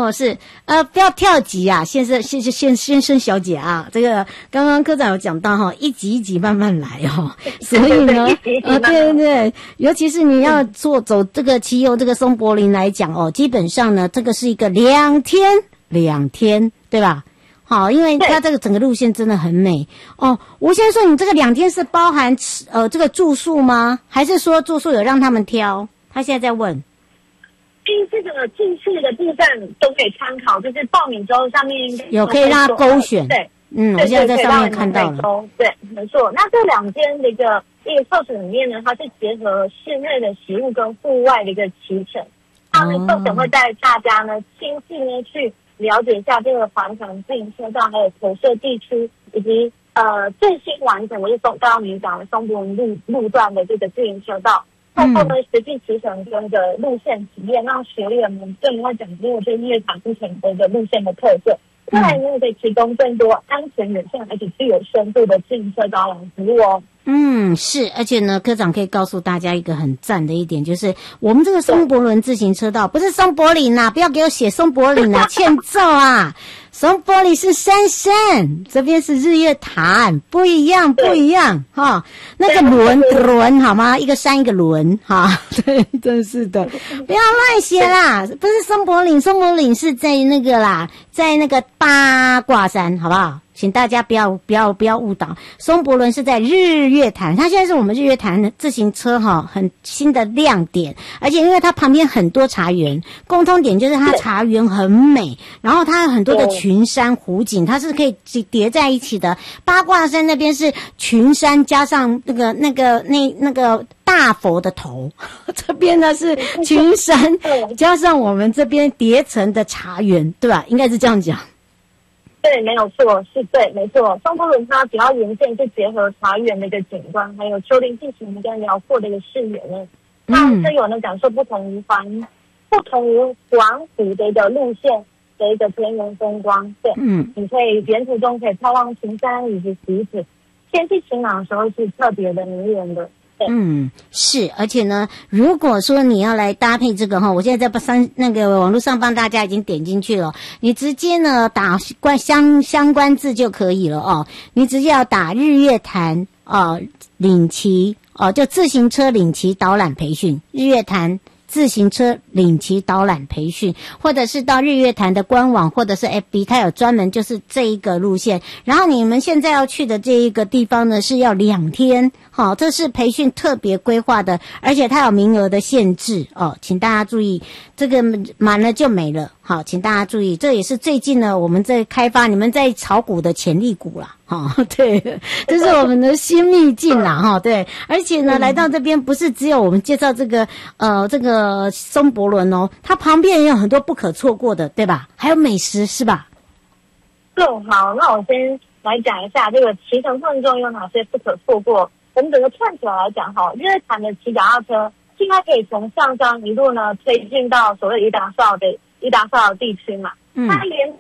是不要跳级啊，先生小姐啊，这个刚刚科长有讲到哈，一级一级慢慢来哦，所以呢，对，尤其是你要走这个骑游这个松柏林来讲哦，基本上呢，这个是一个2天，对吧？好，因为它这个整个路线真的很美哦。吴先生，你这个2天是包含这个住宿吗？还是说住宿有让他们挑？他现在在问。 这个住宿的部分都可以参考，就是报名之后上面有可以让他勾选。 对， 我现在在上面看到了。 对，没错。那这2间的一个课程里面呢，它是结合室内的食物跟户外的一个骑乘。它呢课程会带大家呢亲自呢去了解一下这个环城自行车道，还有投射地区，以及最新完成的是刚刚您讲的松柏林路段的这个自行车道。透过呢实际骑乘跟这个路线体验，让学员们更会讲究这音乐场不同的一个路线的特色。再来呢，可以提供更多安全友善而且具有深度的自行车导览服务哦。 是，而且呢，科长可以告诉大家一个很赞的一点，就是我们这个松柏林自行车道不是松柏林啊，不要给我写松柏林啊，欠揍啊！松柏林是山，这边是日月潭，不一样哈。那个轮好吗？一个山一个轮哈，对，真是的，不要乱写啦，不是松柏林是在那个啦，在那个八卦山，好不好？请大家不要误导，松柏林是在日月潭，它现在是我们日月潭的自行车很新的亮点，而且因为它旁边很多茶园，共通点就是它茶园很美，然后它有很多的群山湖景，它是可以叠在一起的。八卦山那边是群山加上那个大佛的头，这边呢是群山加上我们这边叠成的茶园，对吧？应该是这样讲。 对，没有错，是对，没错。松柏林它主要沿线是结合茶园的一个景观，还有丘陵地形跟辽阔的一个视野呢，让车友呢感受不同于环湖的一个路线的一个田园风光。对，你可以沿途中可以眺望群山以及湖子，天气晴朗的时候是特别的迷人的。 是，而且呢，如果说你要来搭配这个我现在在那个网络上帮大家已经点进去了，你直接呢打相关字就可以了哦，你直接要打日月潭领骑就自行车领骑导览培训，日月潭自行车领骑导览培训，或者是到日月潭的官网或者是 FB， 它有专门就是这一个路线。然后你们现在要去的这一个地方呢是要2天，这是培训特别规划的，而且它有名额的限制请大家注意，这个满了就没了。好，请大家注意，这也是最近呢我们在开发你们在炒股的潜力股啦。对，这是我们的新秘境啦对，而且呢来到这边不是只有我们介绍这个松柏林它旁边也有很多不可错过的，对吧？还有美食是吧？ 好，那我先来讲一下这个骑乘过程中有哪些不可错过。我们整个串起来来讲日月潭的骑脚踏车现在可以从象山一路呢推进到所谓宜达少的地区嘛，它沿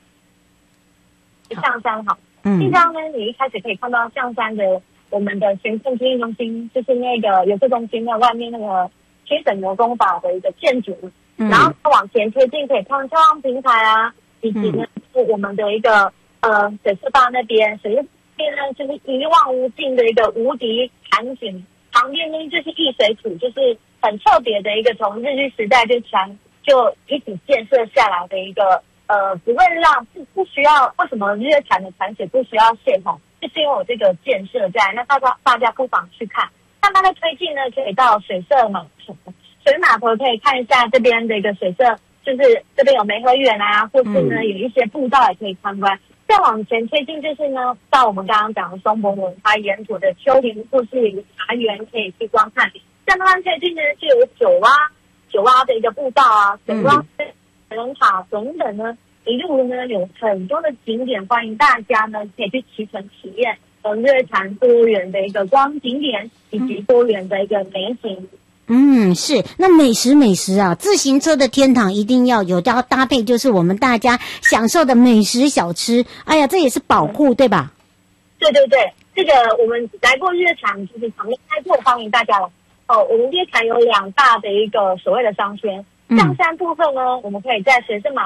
象山地上呢，你一开始可以看到象山的我们的行政经营中心，就是那个邮政中心的外面那个七省牛工法的一个建筑，然后往前推进可以看眺望平台啊，以及呢是我们的一个水色坝那边，水色边呢就是一望无尽的一个无敌海景，旁边呢就是易水土，就是很特别的一个从日据时代就一起建设下来的一个不会不需要，为什么日月潭的潭水不需要泄洪，就是因为有这个建设在，那大家不妨去看。慢慢的推进呢，可以到水码头可以看一下这边的一个水色，就是这边有梅河园啊，或是呢有一些步道也可以参观。再往前推进就是呢，到我们刚刚讲的松柏林它沿途的丘陵或是茶园可以去观看。再慢慢推进呢，就有九蛙的一个步道啊，水洼、人塔等等呢，一路呢有很多的景点，欢迎大家呢可以去骑乘体验日月潭多元的一个光景点以及多元的一个美景。 是。那美食啊，自行车的天堂一定要有，要搭配就是我们大家享受的美食小吃。哎呀，这也是保护对吧？ 对，这个我们来过日月潭就是旁边开过，欢迎大家来。我们日月潭有2大的一个所谓的商圈，象山部分呢，我们可以在水圣码